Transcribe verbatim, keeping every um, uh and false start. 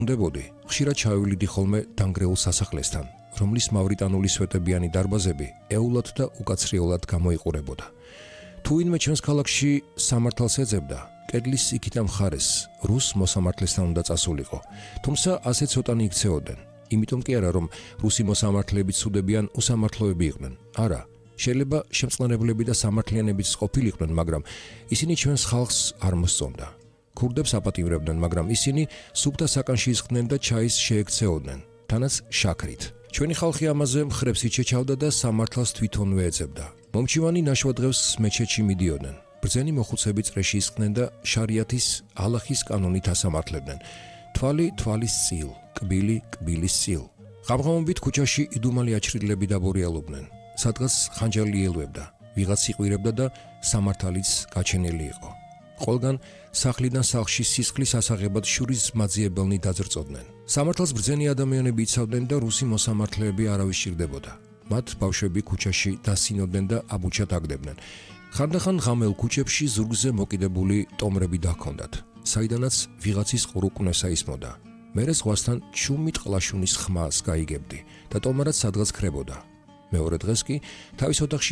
უნდებოდი, ხშირად ჩავივლიდი ხოლმე დანგრეულ სასახლესთან, რომლის მავრიტანული სვეტებიანი დარბაზები ეულად და უკაცრიელად გამოიყურებოდა. თუ ვინმე ჩვენს ქალაქში სამართალს ეძებდა, კედლის იქითა მხარეს რუს მოსამართლესთან უნდა წასულიყო, თუმცა ასე ცოტანი იქცეოდნენ. იმიტომ კი არა, რომ რუსი მოსამართლეები ცუდებიან უსამართლოები იყვნენ. არა, შეიძლება შემწყნარებლები და სამართლიანებიც ყოფილიყვნენ, მაგრამ ისინი ჩვენს ხალხს არ მოსწონდა. ქურდებს აპატიმრებდნენ, მაგრამ ისინი სუფთა საკანში ისხდნენ და ჩაის შეექცეოდნენ, თანაც შაქრით. ჩვენი ხალხი ამაზე მხრებს იჩეჩავდა და სამართალს თვითონვე ეძებდა. მომჩივანი ნაშვადღევს მეჩეთში მიდიოდნენ. ბრძენი მოხუცები წრეში ისხდნენ და შარიათის ალახის კანონით ასამართლებდნენ. თვალი თვალის წილ, კბილი კბილის წილ. ღამღამობით ქუჩაში იდუმალი აჩრილები დაბორიალობდნენ. სადღაც ხანჯალი ელვებდა, ვიღაც იყვირებდა და სამართალიც გაჩენილი იყო. ყველგან სახლიდან სახლში სისხლის ასაღებად შურის მაძიებელნი დაძრწოდნენ. სამართალს ბრძენი ადამიანები იცავდნენ და რუსი მოსამართლეები არავის სჭირდებოდა. მათ ბავშვები ქუჩაში დასინოდნენ და აბუჩად აგდებდნენ. ხანდახან ღამელ ქუჩებში ზურგზე მოკიდებული ტომრები დაჰქონდათ, საიდანაც ვიღაცის ყრუკნესა ისმოდა. მერე ზღვასთან ჩუმი ტყლაშუნის ხმას გაიგებდი და ტომარად სადღაც ქრებოდა. მეორე დღეს კი თავის ოთახში